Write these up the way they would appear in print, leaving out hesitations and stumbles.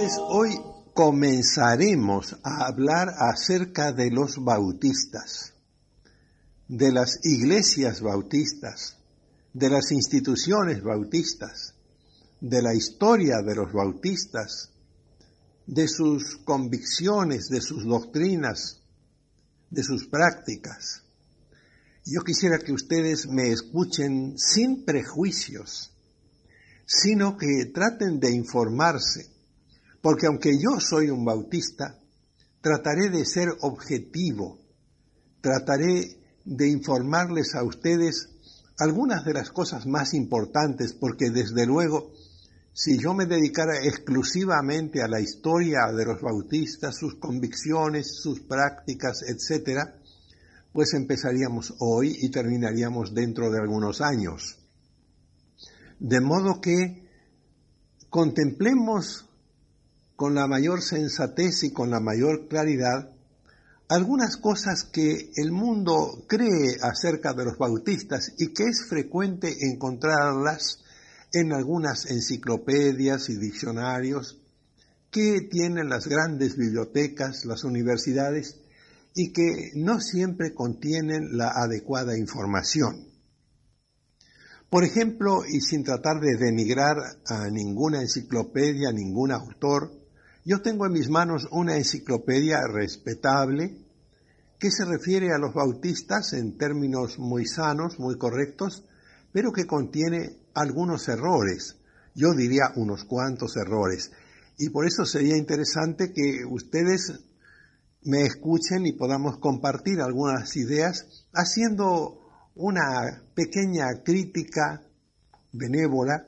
Entonces hoy comenzaremos a hablar acerca de los bautistas, de las iglesias bautistas, de las instituciones bautistas, de la historia de los bautistas, de sus convicciones, de sus doctrinas, de sus prácticas. Yo quisiera que ustedes me escuchen sin prejuicios, sino que traten de informarse, porque aunque yo soy un bautista, trataré de ser objetivo, trataré de informarles a ustedes algunas de las cosas más importantes, porque desde luego, si yo me dedicara exclusivamente a la historia de los bautistas, sus convicciones, sus prácticas, etc., pues empezaríamos hoy y terminaríamos dentro de algunos años. De modo que contemplemos con la mayor sensatez y con la mayor claridad algunas cosas que el mundo cree acerca de los bautistas y que es frecuente encontrarlas en algunas enciclopedias y diccionarios que tienen las grandes bibliotecas, las universidades, y que no siempre contienen la adecuada información. Por ejemplo, y sin tratar de denigrar a ninguna enciclopedia, a ningún autor, yo tengo en mis manos una enciclopedia respetable que se refiere a los bautistas en términos muy sanos, muy correctos, pero que contiene algunos errores, yo diría unos cuantos errores. Y por eso sería interesante que ustedes me escuchen y podamos compartir algunas ideas haciendo una pequeña crítica benévola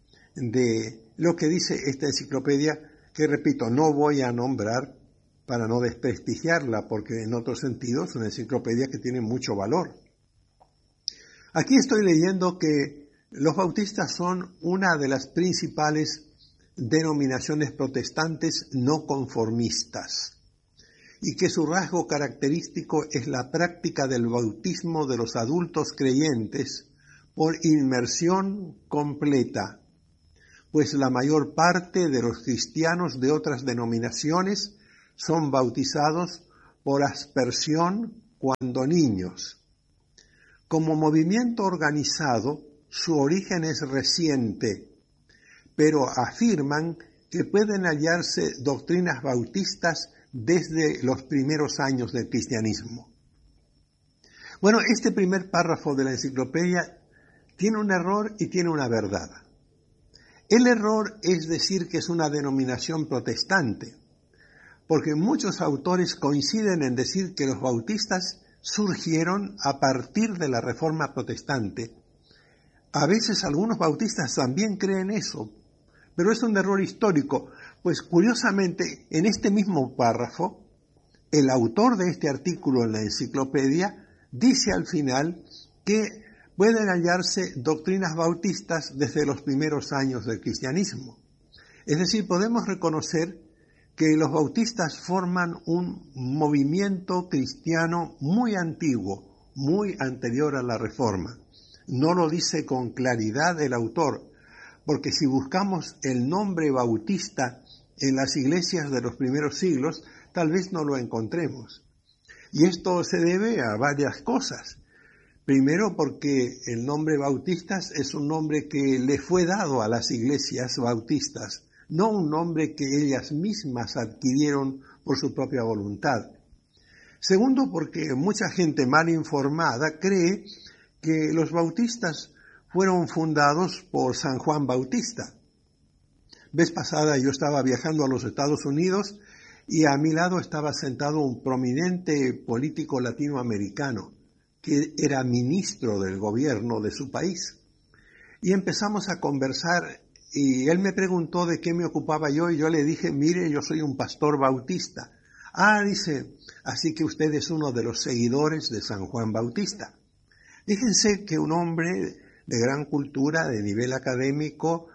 de lo que dice esta enciclopedia, que repito, no voy a nombrar para no desprestigiarla, porque en otro sentido es una enciclopedia que tiene mucho valor. Aquí estoy leyendo que los bautistas son una de las principales denominaciones protestantes no conformistas, y que su rasgo característico es la práctica del bautismo de los adultos creyentes por inmersión completa, pues la mayor parte de los cristianos de otras denominaciones son bautizados por aspersión cuando niños. Como movimiento organizado, su origen es reciente, pero afirman que pueden hallarse doctrinas bautistas desde los primeros años del cristianismo. Bueno, este primer párrafo de la enciclopedia tiene un error y tiene una verdad. El error es decir que es una denominación protestante, porque muchos autores coinciden en decir que los bautistas surgieron a partir de la Reforma protestante. A veces algunos bautistas también creen eso, pero es un error histórico, pues curiosamente en este mismo párrafo, el autor de este artículo en la enciclopedia dice al final que pueden hallarse doctrinas bautistas desde los primeros años del cristianismo. Es decir, podemos reconocer que los bautistas forman un movimiento cristiano muy antiguo, muy anterior a la Reforma. No lo dice con claridad el autor, porque si buscamos el nombre bautista en las iglesias de los primeros siglos, tal vez no lo encontremos. Y esto se debe a varias cosas. Primero, porque el nombre bautistas es un nombre que le fue dado a las iglesias bautistas, no un nombre que ellas mismas adquirieron por su propia voluntad. Segundo, porque mucha gente mal informada cree que los bautistas fueron fundados por San Juan Bautista. Vez pasada yo estaba viajando a los Estados Unidos y a mi lado estaba sentado un prominente político latinoamericano que era ministro del gobierno de su país. Y empezamos a conversar y él me preguntó de qué me ocupaba yo y yo le dije, mire, yo soy un pastor bautista. Ah, dice, así que usted es uno de los seguidores de San Juan Bautista. Fíjense que un hombre de gran cultura, de nivel académico,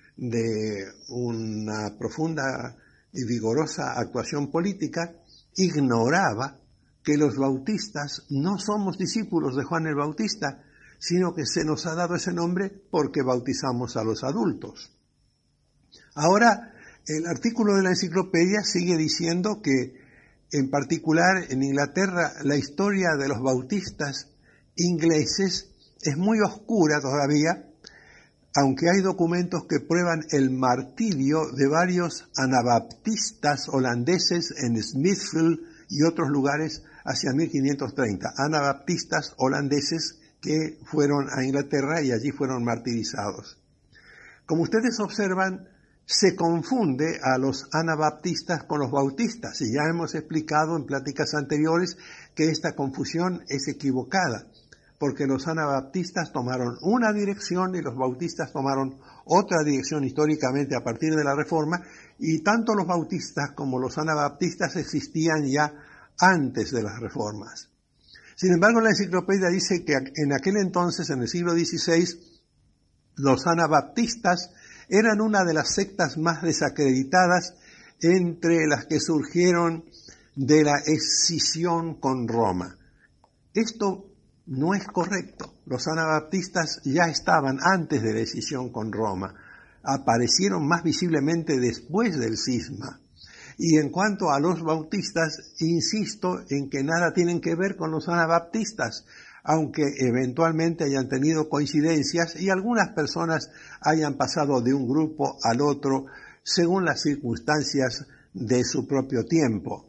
de una profunda y vigorosa actuación política, ignoraba que los bautistas no somos discípulos de Juan el Bautista, sino que se nos ha dado ese nombre porque bautizamos a los adultos. Ahora, El artículo de la enciclopedia sigue diciendo que, en particular en Inglaterra, la historia de los bautistas ingleses es muy oscura todavía, aunque hay documentos que prueban el martirio de varios anabaptistas holandeses en Smithfield y otros lugares hacia 1530. Anabaptistas holandeses que fueron a Inglaterra y allí fueron martirizados. Como ustedes observan, se confunde a los anabaptistas con los bautistas, y ya hemos explicado en pláticas anteriores que esta confusión es equivocada, porque los anabaptistas tomaron una dirección y los bautistas tomaron otra dirección históricamente a partir de la Reforma, y tanto los bautistas como los anabaptistas existían ya antes de las reformas. Sin embargo, la enciclopedia dice que en aquel entonces, en el siglo XVI, los anabaptistas eran una de las sectas más desacreditadas entre las que surgieron de la escisión con Roma. Esto no es correcto. Los anabaptistas ya estaban antes de la escisión con Roma. Aparecieron más visiblemente después del cisma. Y en cuanto a los bautistas, insisto en que nada tienen que ver con los anabaptistas, aunque eventualmente hayan tenido coincidencias y algunas personas hayan pasado de un grupo al otro según las circunstancias de su propio tiempo.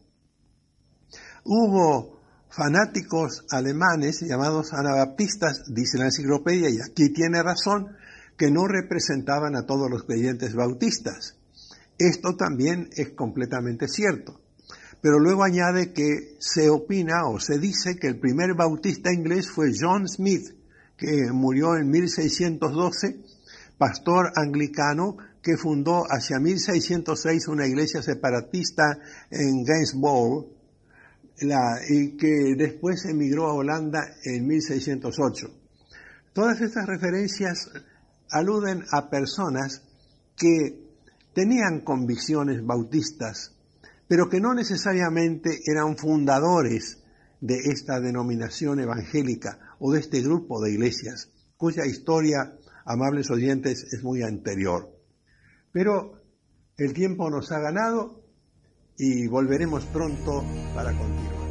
Hubo fanáticos alemanes llamados anabaptistas, dice la enciclopedia, y aquí tiene razón, que no representaban a todos los creyentes bautistas. Esto también es completamente cierto. Pero luego añade que se opina o se dice que el primer bautista inglés fue John Smith, que murió en 1612, pastor anglicano que fundó hacia 1606 una iglesia separatista en Gainsborough, y que después emigró a Holanda en 1608. Todas estas referencias aluden a personas que tenían convicciones bautistas, pero que no necesariamente eran fundadores de esta denominación evangélica o de este grupo de iglesias, cuya historia, amables oyentes, es muy anterior. Pero el tiempo nos ha ganado y volveremos pronto para continuar.